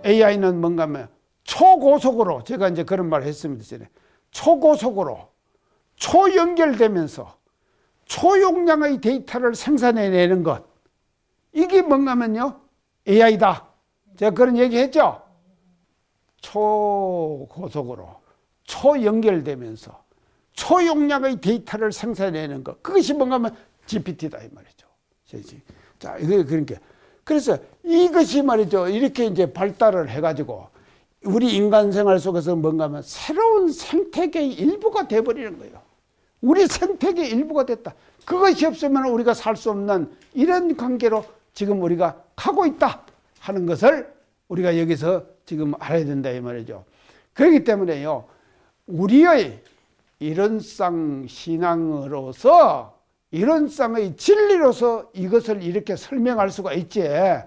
AI는 뭔가 하면 초고속으로, 제가 이제 그런 말을 했습니다. 전에. 초고속으로, 초연결되면서 초용량의 데이터를 생산해내는 것. 이게 뭔가 하면요, AI다. 제가 그런 얘기 했죠? 초고속으로, 초연결되면서 초용량의 데이터를 생산해내는 것. 그것이 뭔가 하면 GPT다, 이 말이죠. 자, 이거 그러니까. 그래서 이것이 말이죠. 이렇게 이제 발달을 해가지고 우리 인간 생활 속에서 뭔가 하면 새로운 생태계의 일부가 돼버리는 거예요. 우리 생태계의 일부가 됐다. 그것이 없으면 우리가 살 수 없는 이런 관계로 지금 우리가 가고 있다 하는 것을 우리가 여기서 지금 알아야 된다, 이 말이죠. 그렇기 때문에요, 우리의 이론상 신앙으로서, 이론상의 진리로서 이것을 이렇게 설명할 수가 있지,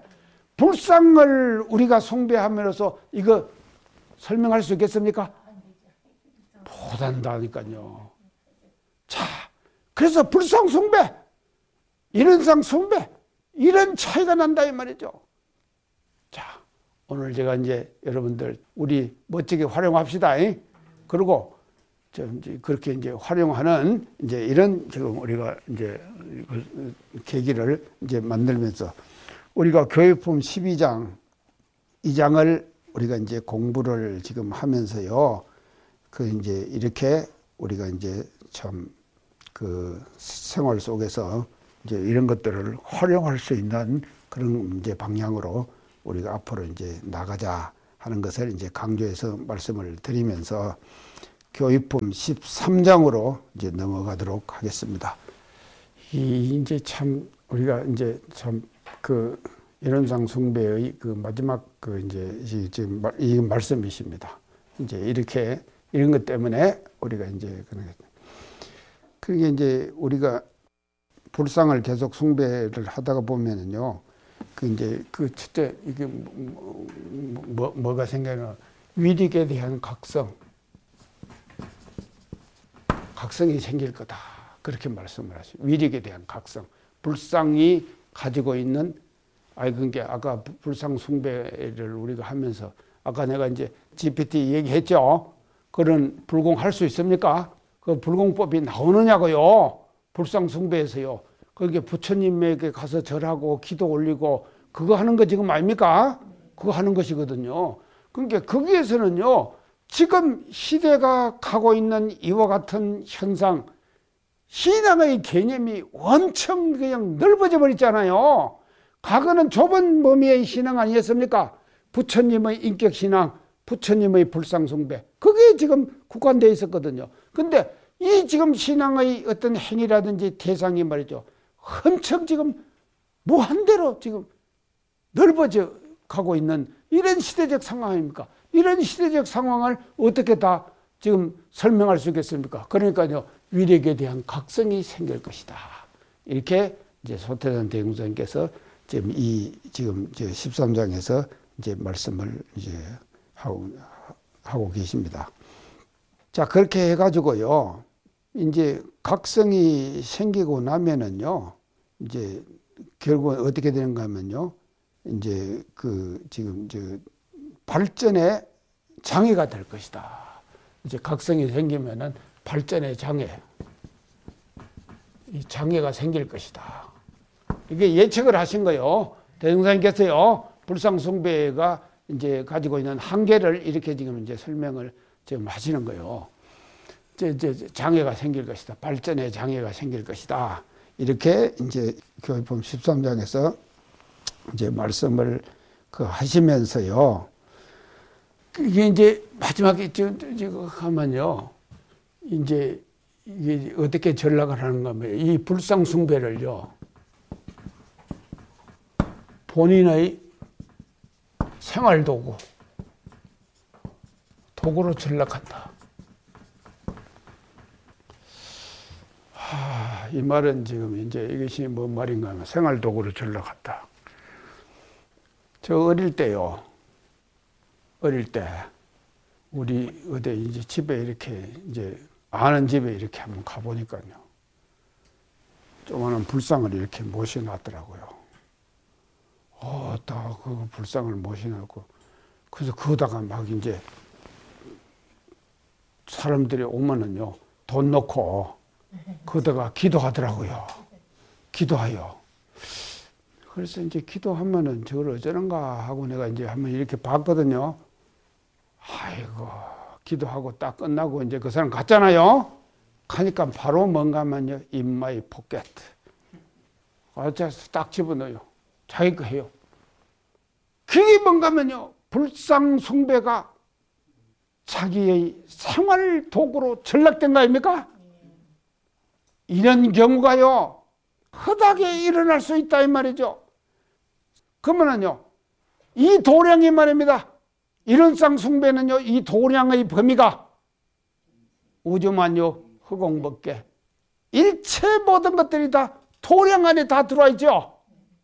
불상을 우리가 숭배함으로써 이거 설명할 수 있겠습니까? 못한다니까요. 자, 그래서 불상 숭배, 이론상 숭배, 이런 차이가 난다, 이 말이죠. 자, 오늘 제가 이제 여러분들 우리 멋지게 활용합시다. 그리고 이제 그렇게 이제 활용하는 이제 이런 지금 우리가 이제 계기를 이제 만들면서 우리가 교육품 12장 2장을 우리가 이제 공부를 지금 하면서요, 그 이제 이렇게 우리가 이제 참 그 생활 속에서 이제 이런 것들을 활용할 수 있는 그런 이제 방향으로 우리가 앞으로 이제 나가자 하는 것을 이제 강조해서 말씀을 드리면서 교육품 13장으로 이제 넘어가도록 하겠습니다. 이제 참 우리가 이제 참 그 이론상 숭배의 그 마지막 그 이제 지금 이 말씀이십니다. 이제 이렇게 이런 것 때문에 우리가 이제 그게 이제 우리가 불상을 계속 숭배를 하다가 보면은요, 그 이제 그 첫째 이게 뭐가 생겨나, 위력에 대한 각성이 생길 거다, 그렇게 말씀을 하시죠. 위력에 대한 각성, 불상이 가지고 있는, 그러니까 아까 불상 숭배를 우리가 하면서 아까 내가 이제 GPT 얘기했죠. 그런 불공할 수 있습니까? 그 불공법이 나오느냐고요. 불상 숭배에서요. 그게 부처님에게 가서 절하고 기도 올리고 그거 하는 거 지금 아닙니까? 그거 하는 것이거든요. 그러니까 거기에서는요, 지금 시대가 가고 있는 이와 같은 현상, 신앙의 개념이 엄청 그냥 넓어져 버렸잖아요. 과거는 좁은 범위의 신앙 아니었습니까? 부처님의 인격신앙, 부처님의 불상숭배, 그게 지금 국한되어 있었거든요. 근데 이 지금 신앙의 어떤 행위라든지 대상이 말이죠, 엄청 지금 무한대로 지금 넓어져 가고 있는 이런 시대적 상황 아닙니까? 이런 시대적 상황을 어떻게 다 지금 설명할 수 있겠습니까? 그러니까요, 위력에 대한 각성이 생길 것이다. 이렇게 이제 소태산 대공사님께서 지금 지금 13장에서 이제 말씀을 이제 하고 계십니다. 자, 그렇게 해가지고요, 이제 각성이 생기고 나면은요, 이제 결국은 어떻게 되는가 하면요, 이제 그 지금 발전의 장애가 될 것이다. 이제 각성이 생기면은 발전의 장애, 이 장애가 생길 것이다. 이게 예측을 하신 거요. 대종사님께서요, 불상숭배가 이제 가지고 있는 한계를 이렇게 지금 이제 설명을 지금 하시는 거예요. 이제 장애가 생길 것이다. 발전의 장애가 생길 것이다. 이렇게 이제 교육품 13장에서 이제 말씀을 하시면서요. 이게 이제 마지막에 지금 하면요, 이제 이게 어떻게 전락을 하는가 하면, 이 불상숭배를요, 본인의 생활도구, 도구로 전락한다. 이 말은 지금 이제 이것이 뭔 말인가 하면, 생활도구로 전락한다. 저 어릴 때요, 어릴 때 우리 어디 이제 집에 이렇게 이제 아는 집에 이렇게 한번 가보니까요, 조그마한 불상을 이렇게 모셔놨더라고요. 딱 그 불상을 모셔놓고 그래서 그거다가 막 이제 사람들이 오면은요, 돈 넣고 그거다가 기도하더라고요. 기도하여. 그래서 이제 기도하면은 저걸 어쩌는가 하고 내가 이제 한번 이렇게 봤거든요. 아이고, 기도하고 딱 끝나고 이제 그 사람 갔잖아요. 가니까 바로 뭔가 하면요, in my pocket. 딱 집어넣어요. 자기 거 해요. 그게 뭔가 하면요, 불상숭배가 자기의 생활 도구로 전락된 거 아닙니까? 이런 경우가요, 흔하게 일어날 수 있다 이 말이죠. 그러면은요, 이 도량이 말입니다. 이런 쌍숭배는요, 이 도량의 범위가 우주만유 허공법계 일체 모든 것들이 다 도량 안에 다 들어와 있죠.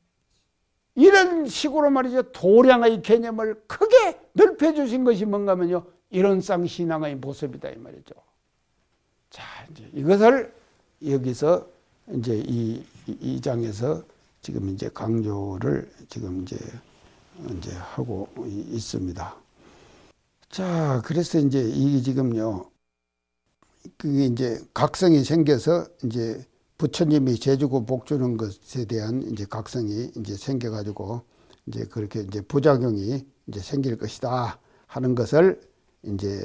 이런 식으로 말이죠, 도량의 개념을 크게 넓혀주신 것이 뭔가 하면요, 이론상 신앙의 모습이다 이 말이죠. 자, 이제 이것을 여기서 이제 이 장에서 지금 이제 강조를 지금 이제 하고 있습니다. 자, 그래서 이제 이게 지금요, 그게 이제 각성이 생겨서 이제 부처님이 재주고 복주는 것에 대한 이제 각성이 이제 생겨가지고 이제 그렇게 이제 부작용이 이제 생길 것이다 하는 것을 이제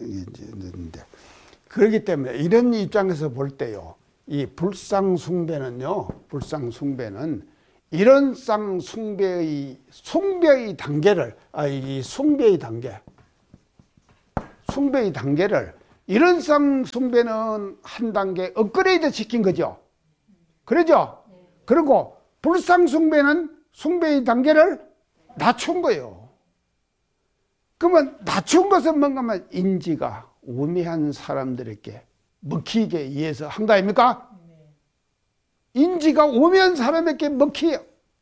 그렇기 때문에 이런 입장에서 볼 때요, 이 불상숭배는요, 불상숭배는 이런상 숭배의 단계를, 이 숭배의 단계를 이런상 숭배는 한 단계 업그레이드 시킨 거죠. 그러죠? 그리고 불상숭배는 숭배의 단계를 낮춘 거예요. 그러면 낮춘 것은 뭔가 하면 인지가 우매한 사람들에게 먹히게 위해서 한 거 아닙니까? 인지가 우매한 사람에게 먹히요.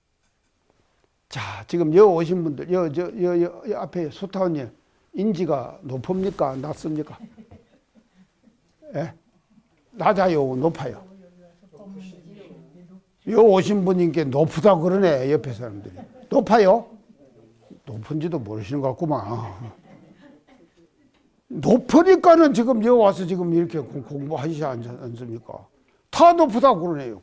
자, 지금 여 오신 분들, 여 앞에 소타원님, 인지가 높습니까? 낮습니까? 예? 낮아요? 높아요? 여 오신 분인게 높다 그러네, 옆에 사람들이. 높아요? 높은지도 모르시는 것 같구만. 높으니까는 지금 여기 와서 지금 이렇게 공부하시지 않습니까? 다 높다 그러네요.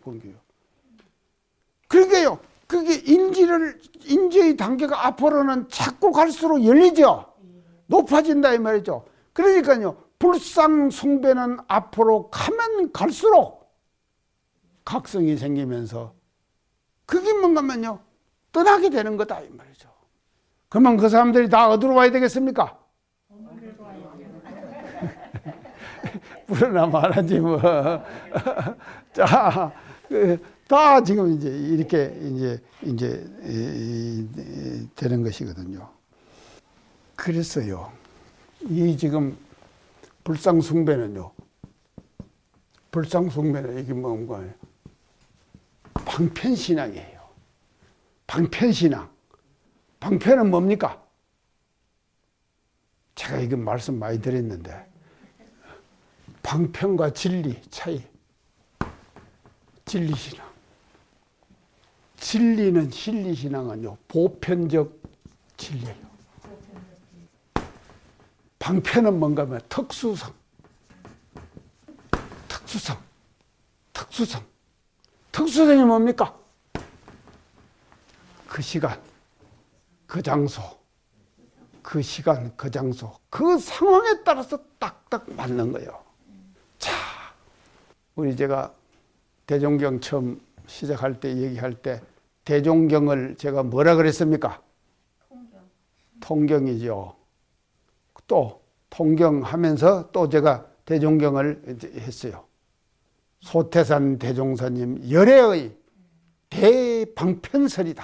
그러게요. 그게 인지의 단계가 앞으로는 자꾸 갈수록 열리죠. 높아진다 이 말이죠. 그러니까요, 불상숭배는 앞으로 가면 갈수록 각성이 생기면서 그게 뭔가면요, 떠나게 되는 거다 이 말이죠. 그러면 그 사람들이 다 어디로 와야 되겠습니까? 불어나 말하지 뭐. 자, 다 지금 이제 이렇게 이제 되는 것이거든요. 그래서요, 이 지금 불상숭배는요, 이게 뭔가 방편신앙이에요. 방편신앙. 방편은 뭡니까? 제가 이거 말씀 많이 드렸는데, 방편과 진리 차이. 진리신앙. 진리는, 진리신앙은요, 보편적 진리예요. 방편은 뭔가 하면 특수성. 특수성이 뭡니까? 그 시간, 그 장소, 그 시간, 그 장소, 그 상황에 따라서 딱딱 맞는 거예요. 자, 우리 제가 대종경 처음 시작할 때 얘기할 때 대종경을 제가 뭐라 그랬습니까? 통경이죠. 또 통경하면서 또 제가 대종경을 했어요. 소태산 대종사님 열애의 대방편설이다.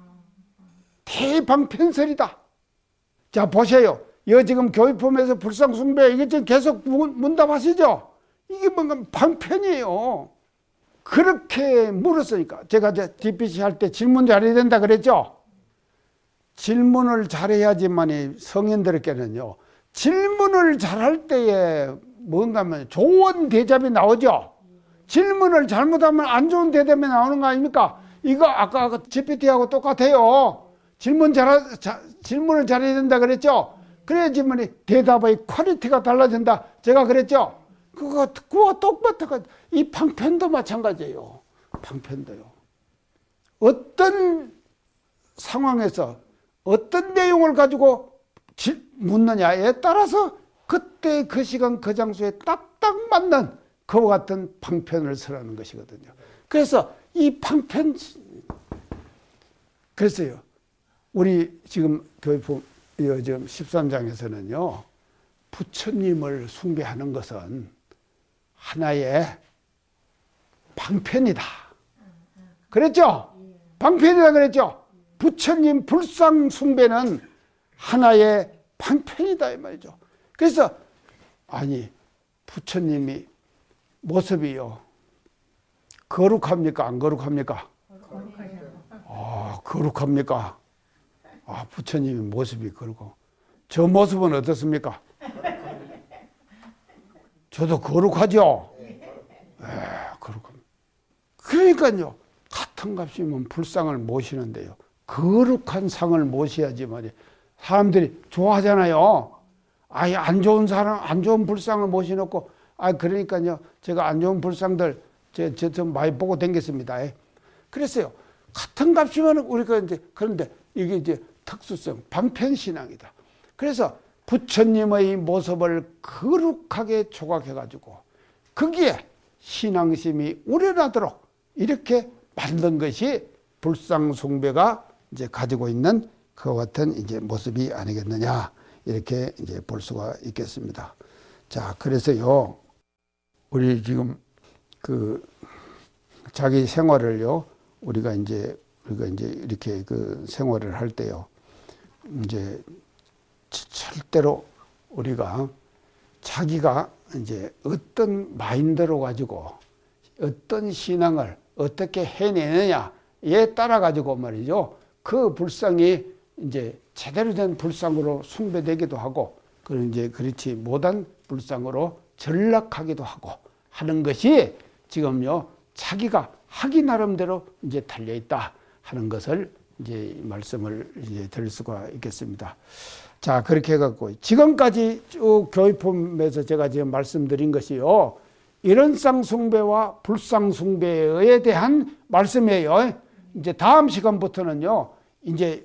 대방편설이다. 자, 보세요. 이거 지금 교육품에서 불상숭배 이게 지금 계속 문답하시죠? 이게 뭔가 방편이에요. 그렇게 물었으니까 제가 DPC 할 때 질문 잘해야 된다 그랬죠? 질문을 잘해야지만이 성인들에게는요, 질문을 잘할 때에 뭔가 하면 좋은 대답이 나오죠? 질문을 잘못하면 안 좋은 대답이 나오는 거 아닙니까? 이거 아까 GPT하고 똑같아요. 질문을 잘해야 된다 그랬죠? 그래야지만 대답의 퀄리티가 달라진다. 제가 그랬죠? 그거 똑같아. 이 방편도 마찬가지예요. 방편도요. 어떤 상황에서 어떤 내용을 가지고 묻느냐에 따라서 그때 그 시간 그 장소에 딱딱 맞는 그와 같은 방편을 쓰라는 것이거든요. 그래서 이 방편, 그래서요. 우리 지금 교회품 13장에서는요. 부처님을 숭배하는 것은 하나의 방편이다. 그랬죠? 방편이다 그랬죠? 부처님 불상 숭배는 하나의 방편이다 이 말이죠. 그래서 아니 부처님이 모습이요. 거룩합니까? 안 거룩합니까? 거룩합니까? 부처님의 모습이 거룩하고 저 모습은 어떻습니까? 저도 거룩하죠? 거룩합니다. 그러니까요. 같은 값이면 불상을 모시는데요. 거룩한 상을 모셔야지만 사람들이 좋아하잖아요. 아예 안 좋은 사람, 안 좋은 불상을 모셔놓고, 그러니까요. 제가 안 좋은 불상들, 좀 많이 보고 댕겼습니다. 그랬어요. 같은 값이면 우리가 이제, 그런데 이게 이제 특수성, 방편신앙이다. 그래서 부처님의 모습을 거룩하게 조각해가지고, 거기에 신앙심이 우러나도록 이렇게 만든 것이 불상숭배가 이제 가지고 있는 그와 같은 이제 모습이 아니겠느냐. 이렇게 이제 볼 수가 있겠습니다. 자, 그래서요, 우리 지금 자기 생활을요, 우리가 이제 이렇게 그 생활을 할 때요, 이제 절대로 우리가 자기가 이제 어떤 마인드로 가지고 어떤 신앙을 어떻게 해내느냐에 따라 가지고 말이죠. 그 불상이 이제 제대로 된 불상으로 숭배되기도 하고, 이제 그렇지 못한 불상으로 전락하기도 하고 하는 것이 지금요 자기가 하기 나름대로 이제 달려 있다 하는 것을 이제 말씀을 이제 드릴 수가 있겠습니다. 자, 그렇게 해갖고 지금까지 쭉 교회품에서 제가 지금 말씀드린 것이요. 이런상 숭배와 불상 숭배에 대한 말씀이에요. 이제 다음 시간부터는요, 이제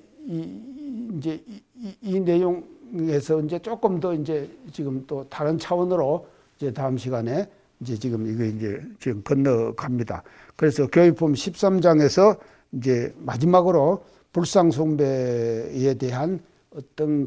이 내용에서 이제 조금 더 이제 지금 또 다른 차원으로 이제 다음 시간에 이제 지금 이거 이제 지금 건너갑니다. 그래서 교회품 13장에서 이제 마지막으로 불상 숭배에 대한 어떤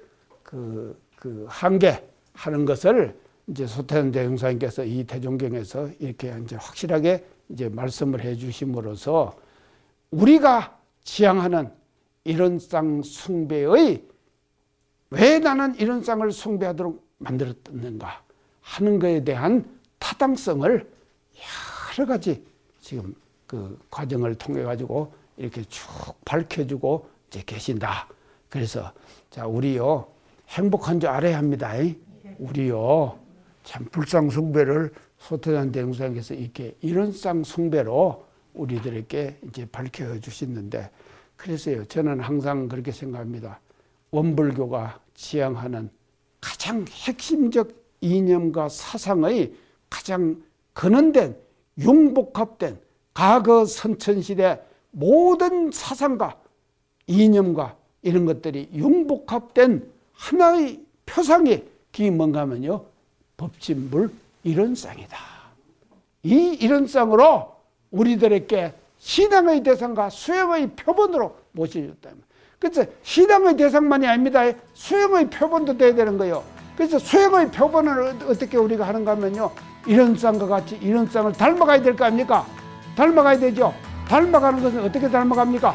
그 한계 하는 것을 이제 소태현 대형사님께서 이 대종경에서 이렇게 이제 확실하게 이제 말씀을 해 주심으로써 우리가 지향하는 이런상 숭배의 왜 나는 이런상을 숭배하도록 만들었는가 하는 것에 대한 타당성을 여러 가지 지금 그 과정을 통해 가지고 이렇게 쭉 밝혀주고 이제 계신다. 그래서 자, 우리요 행복한 줄 알아야 합니다. 우리요 참 불상 숭배를 소태단 대형사님께서 이렇게 이런상 숭배로 우리들에게 이제 밝혀 주시는데, 그래서요 저는 항상 그렇게 생각합니다. 원불교가 지향하는 가장 핵심적 이념과 사상의 가장 근원된 융복합된 과거 선천시대 모든 사상과 이념과 이런 것들이 융복합된 하나의 표상이 그게 뭔가 하면요 법진불 이런상이다. 이 이런상으로 우리들에게 신앙의 대상과 수행의 표본으로 모셔줬다. 그래서 신앙의 대상만이 아닙니다. 수행의 표본도 돼야 되는 거예요. 그래서 수행의 표본을 어떻게 우리가 하는가 하면요, 이런상과 같이 이런상을 닮아가야 될 거 아닙니까? 닮아가야 되죠. 닮아가는 것은 어떻게 닮아갑니까?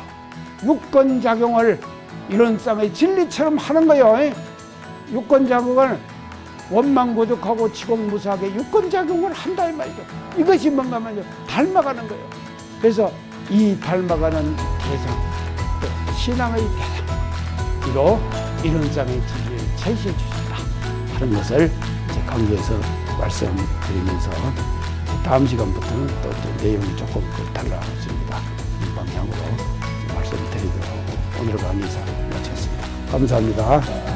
유권작용을 이런상의 진리처럼 하는 거예요. 유권작용을 원망고족하고 치공무사하게 유권작용을 한다 이 말이죠. 이것이 뭔가 하면요 닮아가는 거예요. 그래서 이 닮아가는 대상, 또 신앙의 대상으로 이런상의 진리를 제시해 주신다 하는 것을 이제 강조해서 말씀드리면서 다음 시간부터는 또 내용이 조금 달라집니다. 이 방향으로 말씀드리도록 오늘 강의 이상 마쳤습니다. 감사합니다.